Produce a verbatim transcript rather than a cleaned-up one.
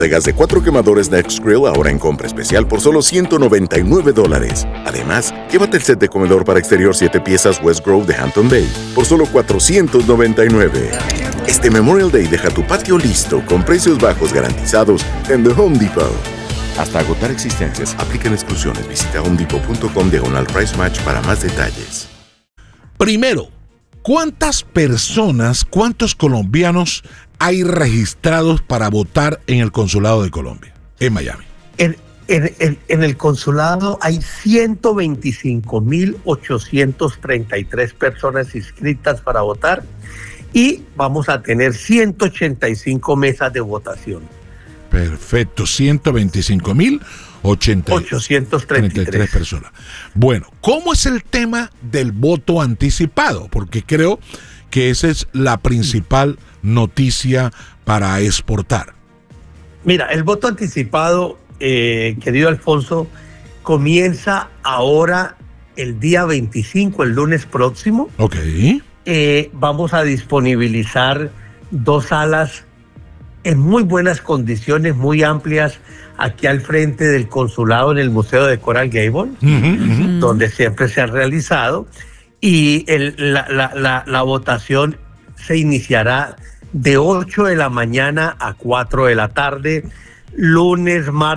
de gas de cuatro quemadores Nextgrill ahora en compra especial por solo ciento noventa y nueve dólares. Además, llévate el set de comedor para exterior siete piezas West Grove de Hampton Bay por solo cuatrocientos noventa y nueve. Este Memorial Day deja tu patio listo con precios bajos garantizados en The Home Depot. Hasta agotar existencias, aplican exclusiones. Visita homedepot punto com diagonal price match para más detalles. Primero, ¿cuántas personas, cuántos colombianos hay registrados para votar en el Consulado de Colombia, en Miami? En, en, en, en el consulado hay ciento veinticinco mil ochocientas treinta y tres personas inscritas para votar y vamos a tener ciento ochenta y cinco mesas de votación. Perfecto, ciento veinticinco mil ochocientos treinta y tres personas. Bueno, ¿cómo es el tema del voto anticipado? Porque creo que esa es la principal noticia para exportar. Mira, el voto anticipado, eh, querido Alfonso, comienza ahora el día veinticinco, el lunes próximo. Ok. Eh, vamos a disponibilizar dos salas en muy buenas condiciones, muy amplias, aquí al frente del consulado en el Museo de Coral Gables, uh-huh, uh-huh. donde siempre se ha realizado, y el, la, la, la, la votación se iniciará de ocho de la mañana a cuatro de la tarde, lunes, martes.